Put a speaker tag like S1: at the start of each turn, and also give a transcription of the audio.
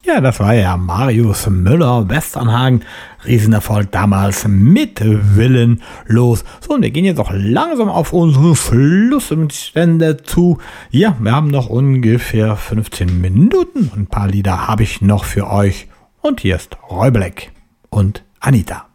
S1: Ja, das war ja Marius Müller, Westernhagen. Riesenerfolg damals mit Willenlos. So, und wir gehen jetzt auch langsam auf unsere Schlussstände zu. Ja, wir haben noch ungefähr 15 Minuten. Ein paar Lieder habe ich noch für euch. Und hier ist Roy Black und Anita.